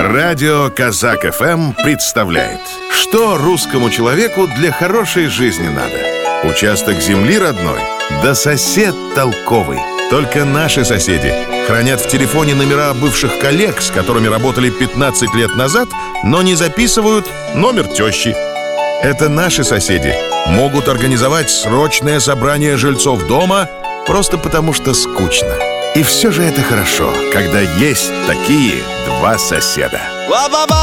Радио Казак ФМ представляет, что русскому человеку для хорошей жизни надо. Участок земли родной, да сосед толковый. Только наши соседи хранят в телефоне номера бывших коллег, с которыми работали 15 лет назад, но не записывают номер тещи. Это наши соседи могут организовать срочное собрание жильцов дома просто потому, что скучно. И все же это хорошо, когда есть такие два соседа.